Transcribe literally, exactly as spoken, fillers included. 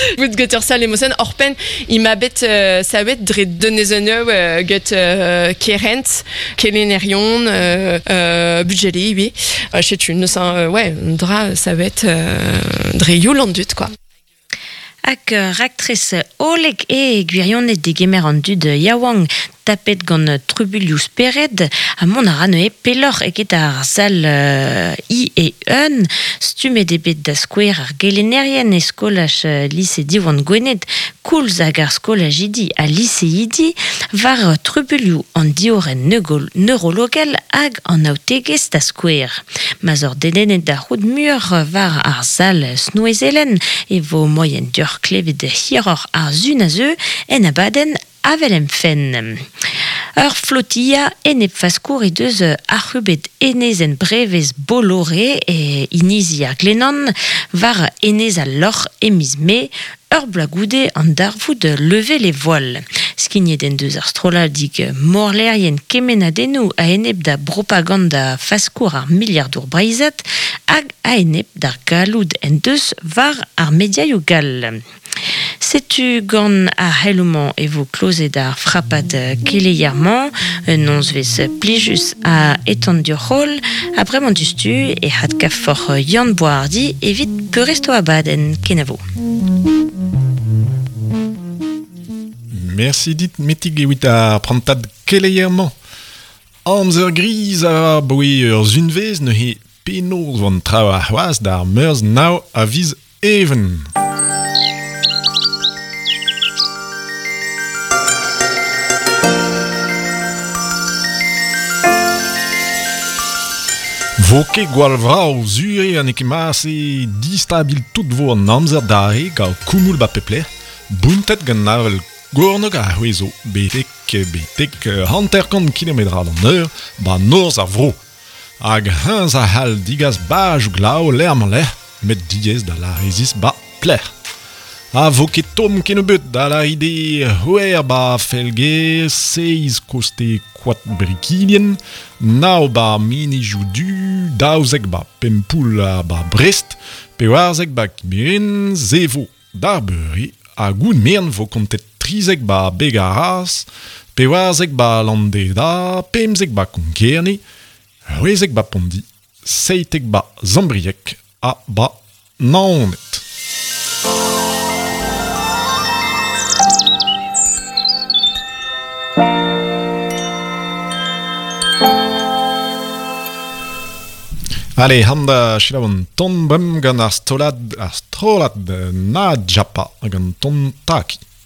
Would gutter sal emosen orpen il m'abet euh, savet dre donezeno euh, gut euh, kerent kelenerion euh, euh, budgeli oui euh, chez tu ne sais ouais dra savet euh, dre yolandut quoi. Ak raktres Oleg e gwirionet de gemer an dud Yawang tapet gant Trubulius Pered a mon aran e pelor eket ar sal uh, I e un stume debet da skouer ar gelenerien e skolach uh, lise diwan gwenet koulz hag ar skolach idi a lise idi var uh, Trubuliu an dioren neugol, neurologel hag an autegez da skouer. Mazor dedenet da roud mur var ar sal snouezelen e vo moyen dur klevet hiror ar zun a zeu en abaden avelem fen. Ur flotilla enep faskour e deus arrubet enez en brevez bolore e inizi ar glenan var enez a lor emiz me ur blagoude an darvoud leve les voiles. Skignet den deus ar strola dig morlerien kemenadennou a enep da propaganda faskour ar miliardour braizat hag a enep d'ar galoud en deus var ar mediaioù gal. Setu gant a hellouman e vo kloze d'ar frappad keleiarman, nonz vez plijus a etan dur rol, abrement dustu e had kafor Yann Boardi evit peuresto abaden kenavo. Merci dit metig evit a prantad keleiarman. Amzer griz a boe ur zunvez ne he penoz vant traoù a c'hoaz d'ar meurs now a viz even. Voke gwal vrao zure an eke marse distabil tout vo an amzer dare gao koumoul ba pepler, buntet gant navel gornog a c'hwezo betek betek hanterkant kilometrad an eur ba norz a vro. Hag heinz a hal digas baj ou glau lerman ler, met digez da la rezis ba pler. A voke tom ken beut da la ide hoer ba felge seiz koste kwat brikilien, nao ba mini joudu, daouzek ba pempoul ba Brest, pewarzek ba Kimerin, zevo dar beuri, a goun mern vo kontet trizek ba Begaras, pewarzek ba Landeda, pemzek ba Konkerni, huezek ba Pondi, seitek ba Zambriek, a ba Naonet. Allez, handa chilavon ton bem gant ar stolad, ar strolad na djapa gant ton taki.